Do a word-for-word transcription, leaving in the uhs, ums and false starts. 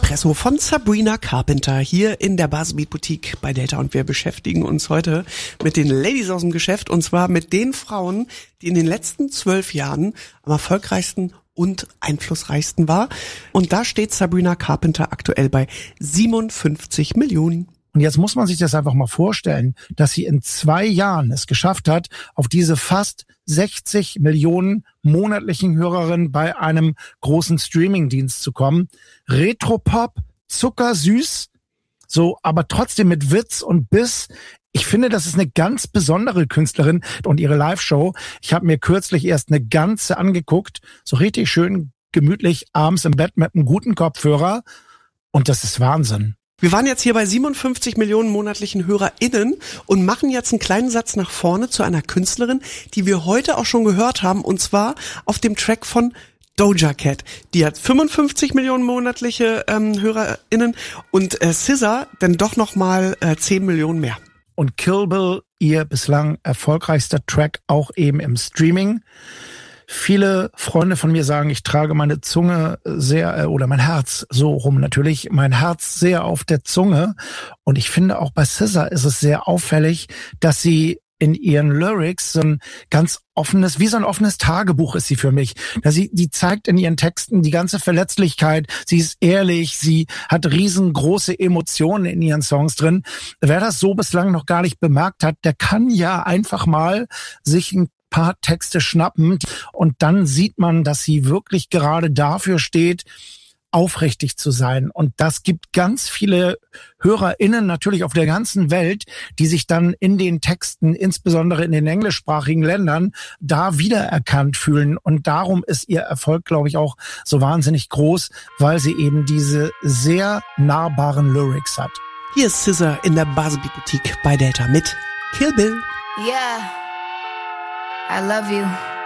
Espresso von Sabrina Carpenter hier in der Buzzbeat Boutique bei Delta und wir beschäftigen uns heute mit den Ladies aus dem Geschäft und zwar mit den Frauen, die in den letzten zwölf Jahren am erfolgreichsten und einflussreichsten war. Und da steht Sabrina Carpenter aktuell bei siebenundfünfzig Millionen. Und jetzt muss man sich das einfach mal vorstellen, dass sie in zwei Jahren es geschafft hat, auf diese fast sechzig Millionen monatlichen Hörerinnen bei einem großen Streamingdienst zu kommen. Retropop, zuckersüß, so, aber trotzdem mit Witz und Biss. Ich finde, das ist eine ganz besondere Künstlerin und ihre Live-Show. Ich habe mir kürzlich erst eine ganze angeguckt, so richtig schön gemütlich abends im Bett mit einem guten Kopfhörer. Und das ist Wahnsinn. Wir waren jetzt hier bei siebenundfünfzig Millionen monatlichen HörerInnen und machen jetzt einen kleinen Satz nach vorne zu einer Künstlerin, die wir heute auch schon gehört haben, und zwar auf dem Track von Doja Cat. Die hat fünfundfünfzig Millionen monatliche ähm, HörerInnen und äh, S Z A dann doch nochmal äh, zehn Millionen mehr. Und Kill Bill, ihr bislang erfolgreichster Track, auch eben im Streaming. Viele Freunde von mir sagen, ich trage meine Zunge sehr, oder mein Herz, so rum natürlich, mein Herz sehr auf der Zunge. Und ich finde auch bei S Z A ist es sehr auffällig, dass sie in ihren Lyrics so ein ganz offenes, wie so ein offenes Tagebuch ist sie für mich. Da sie, die zeigt in ihren Texten die ganze Verletzlichkeit. Sie ist ehrlich, sie hat riesengroße Emotionen in ihren Songs drin. Wer das so bislang noch gar nicht bemerkt hat, der kann ja einfach mal sich ein paar Texte schnappen und dann sieht man, dass sie wirklich gerade dafür steht, aufrichtig zu sein. Und das gibt ganz viele HörerInnen natürlich auf der ganzen Welt, die sich dann in den Texten, insbesondere in den englischsprachigen Ländern, da wiedererkannt fühlen. Und darum ist ihr Erfolg, glaube ich, auch so wahnsinnig groß, weil sie eben diese sehr nahbaren Lyrics hat. Hier ist S Z A in der Buzzbeat Boutique bei Delta mit Kill Bill. Yeah. I love you.